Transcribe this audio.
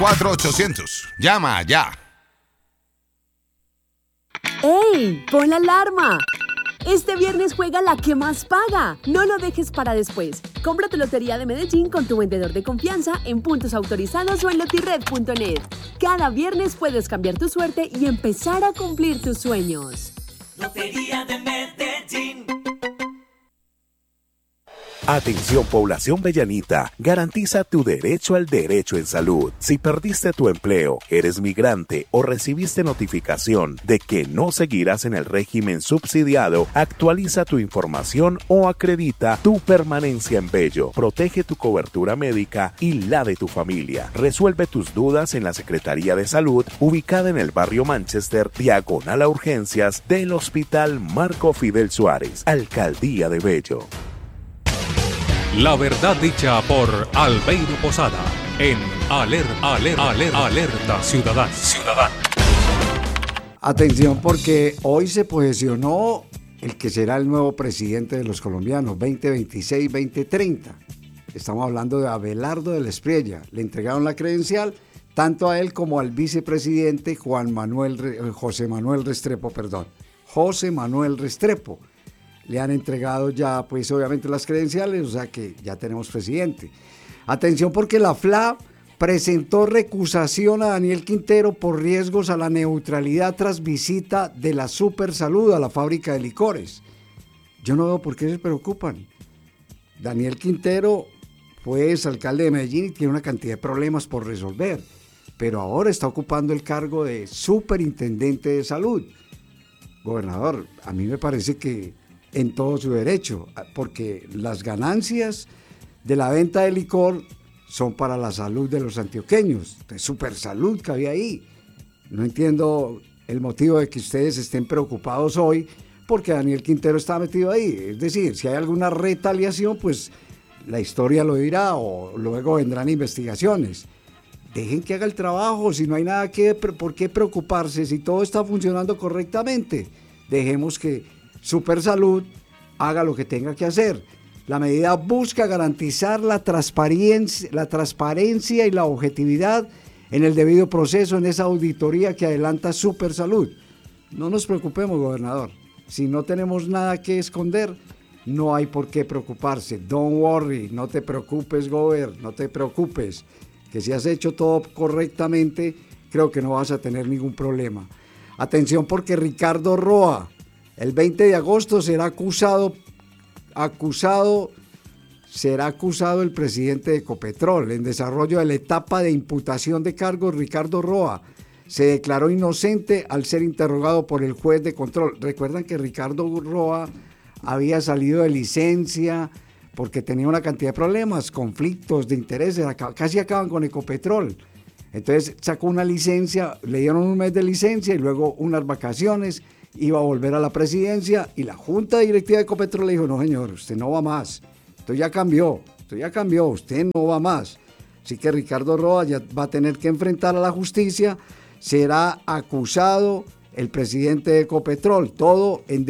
4800. Llama ya. ¡Ey! ¡Pon la alarma! Este viernes juega la que más paga. No lo dejes para después. Compra tu Lotería de Medellín con tu vendedor de confianza en puntos autorizados o en lotired.net. Cada viernes puedes cambiar tu suerte y empezar a cumplir tus sueños. Lotería de Medellín. Atención, población bellanita, garantiza tu derecho al derecho en salud. Si perdiste tu empleo, eres migrante o recibiste notificación de que no seguirás en el régimen subsidiado, actualiza tu información o acredita tu permanencia en Bello. Protege tu cobertura médica y la de tu familia. Resuelve tus dudas en la Secretaría de Salud, ubicada en el barrio Manchester, diagonal a urgencias del Hospital Marco Fidel Suárez, Alcaldía de Bello. La verdad dicha por Albeiro Posada en Alerta Ciudadana. Atención, porque hoy se posesionó el que será el nuevo presidente de los colombianos 2026-2030. Estamos hablando de Abelardo del Espriella. Le entregaron la credencial tanto a él como al vicepresidente José Manuel Restrepo. Le han entregado ya, pues obviamente las credenciales, o sea que ya tenemos presidente. Atención, porque la FLA presentó recusación a Daniel Quintero por riesgos a la neutralidad tras visita de la Supersalud a la fábrica de licores. Yo no veo por qué se preocupan. Daniel Quintero fue exalcalde de Medellín y tiene una cantidad de problemas por resolver, pero ahora está ocupando el cargo de superintendente de salud. Gobernador, a mí me parece que en todo su derecho, porque las ganancias de la venta de licor son para la salud de los antioqueños, de Supersalud que había ahí. No entiendo el motivo de que ustedes estén preocupados hoy porque Daniel Quintero está metido ahí. Es decir, si hay alguna retaliación, pues la historia lo dirá o luego vendrán investigaciones. Dejen que haga el trabajo, si no hay nada por qué preocuparse, si todo está funcionando correctamente. Dejemos que Supersalud haga lo que tenga que hacer. La medida busca garantizar la transparencia y la objetividad en el debido proceso en esa auditoría que adelanta Supersalud. No nos preocupemos, gobernador. Si no tenemos nada que esconder, no hay por qué preocuparse. Don't worry, no te preocupes, no te preocupes. Que si has hecho todo correctamente, creo que no vas a tener ningún problema. Atención, porque Ricardo Roa, el 20 de agosto será acusado el presidente de Ecopetrol. En desarrollo de la etapa de imputación de cargos, Ricardo Roa se declaró inocente al ser interrogado por el juez de control. Recuerdan que Ricardo Roa había salido de licencia porque tenía una cantidad de problemas, conflictos de intereses, casi acaban con Ecopetrol. Entonces sacó una licencia, le dieron un mes de licencia y luego unas vacaciones. Iba a volver a la presidencia y la Junta Directiva de Ecopetrol le dijo: no señor, usted no va más, esto ya cambió, usted no va más. Así que Ricardo Roa ya va a tener que enfrentar a la justicia, será acusado el presidente de Ecopetrol, todo en